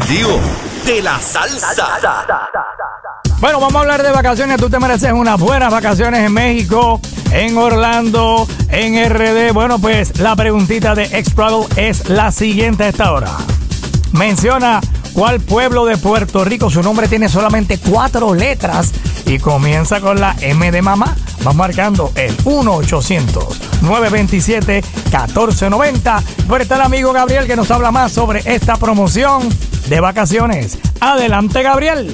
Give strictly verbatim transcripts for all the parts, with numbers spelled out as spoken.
Digo, de la salsa. Bueno, vamos a hablar de vacaciones. Tú te mereces unas buenas vacaciones en México, en Orlando, en R D. Bueno, pues la preguntita de X-Travel es la siguiente a esta hora. Menciona cuál pueblo de Puerto Rico, su nombre tiene solamente cuatro letras y comienza con la M de mamá. Vas marcando el uno ochocientos, nueve veintisiete, catorce noventa. Por está el amigo Gabriel que nos habla más sobre esta promoción de vacaciones. Adelante, Gabriel.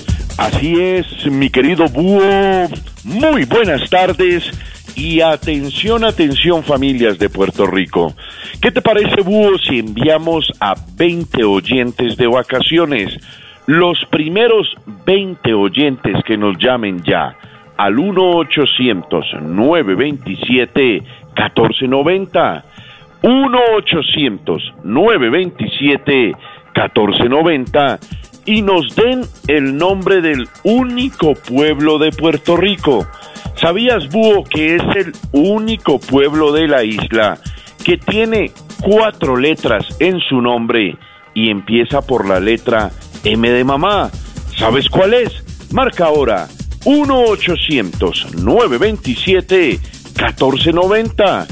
Así es, mi querido Búho. Muy buenas tardes y atención, atención, familias de Puerto Rico. ¿Qué te parece, Búho, si enviamos a veinte oyentes de vacaciones? Los primeros veinte oyentes que nos llamen ya al uno ochocientos, nueve veintisiete, catorce noventa. uno ochocientos, nueve veintisiete, catorce noventa. Y nos den el nombre del único pueblo de Puerto Rico. ¿Sabías, Búho, que es el único pueblo de la isla que tiene cuatro letras en su nombre y empieza por la letra M de mamá? ¿Sabes cuál es? Marca ahora uno ochocientos, nueve veintisiete, catorce noventa.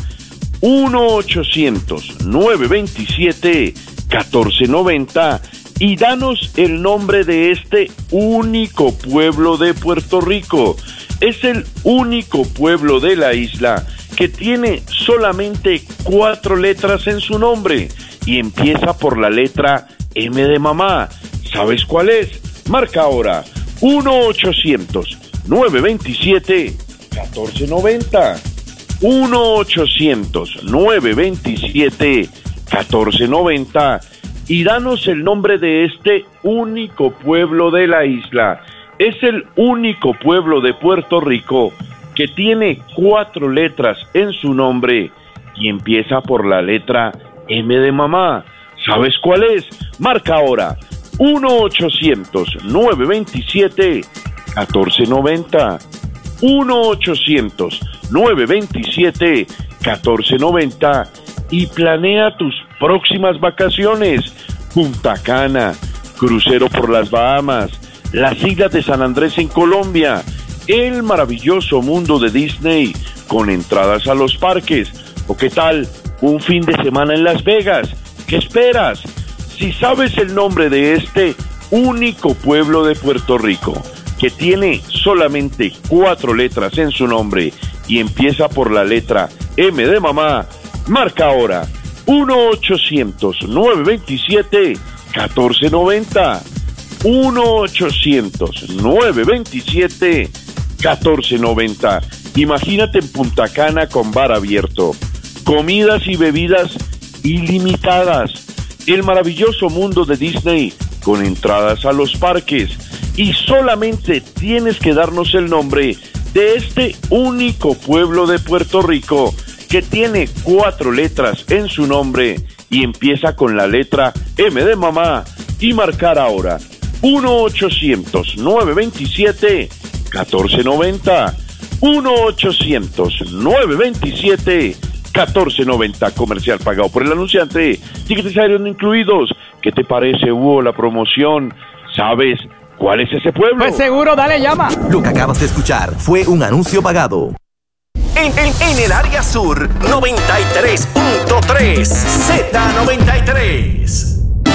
uno ochocientos, nueve veintisiete, catorce noventa. Y danos el nombre de este único pueblo de Puerto Rico. Es el único pueblo de la isla que tiene solamente cuatro letras en su nombre y empieza por la letra M de mamá. ¿Sabes cuál es? Marca ahora uno ochocientos, nueve veintisiete, catorce noventa. uno ochocientos, nueve veintisiete, catorce noventa. Y danos el nombre de este único pueblo de la isla. Es el único pueblo de Puerto Rico que tiene cuatro letras en su nombre y empieza por la letra M de mamá. ¿Sabes cuál es? Marca ahora uno ochocientos, nueve veintisiete, catorce noventa. uno ochocientos, nueve veintisiete, catorce noventa. Y planea tus próximas vacaciones. Punta Cana, crucero por las Bahamas, las islas de San Andrés en Colombia, el maravilloso mundo de Disney con entradas a los parques. ¿O qué tal un fin de semana en Las Vegas? ¿Qué esperas? Si sabes el nombre de este único pueblo de Puerto Rico que tiene solamente cuatro letras en su nombre y empieza por la letra M de mamá, marca ahora uno ochocientos, nueve veintisiete, catorce noventa. uno ochocientos, nueve veintisiete, catorce noventa. Imagínate en Punta Cana con bar abierto, comidas y bebidas ilimitadas, el maravilloso mundo de Disney con entradas a los parques. Y solamente tienes que darnos el nombre de este único pueblo de Puerto Rico que tiene cuatro letras en su nombre y empieza con la letra M de mamá, y marcar ahora uno ochocientos, nueve veintisiete, catorce noventa. uno ochocientos, nueve veintisiete, catorce noventa. Comercial pagado por el anunciante. Tickets aéreos no incluidos. ¿Qué te parece, Hugo, la promoción? ¿Sabes cuál es ese pueblo? Pues seguro, dale, llama. Lo que acabas de escuchar fue un anuncio pagado. En, en, en el área sur, noventa y tres punto tres, Z noventa y tres.